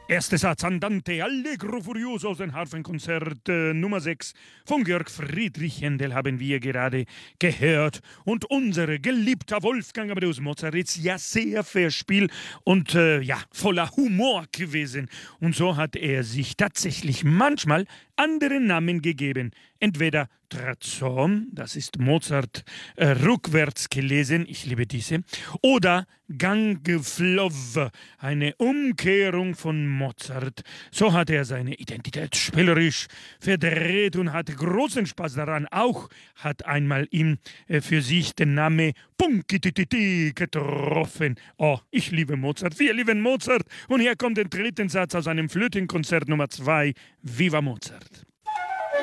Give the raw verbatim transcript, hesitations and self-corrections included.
Erster Satz Andante Allegro Furioso aus dem Harfenkonzert äh, Nummer sechs von Georg Friedrich Händel haben wir gerade gehört. Und unser geliebter Wolfgang Amadeus Mozart ist ja sehr verspielt und äh, ja, voller Humor gewesen. Und so hat er sich tatsächlich manchmal andere Namen gegeben. Entweder Trazom, das ist Mozart äh, rückwärts gelesen, ich liebe diese, oder Gangflov, eine Umkehrung von Mozart. So hat er seine Identität spielerisch verdreht und hatte großen Spaß daran. Auch hat einmal ihm äh, für sich den Namen Punkitititi getroffen. Oh, ich liebe Mozart, wir lieben Mozart. Und hier kommt der dritte Satz aus einem Flötenkonzert Nummer zwei, Viva Mozart.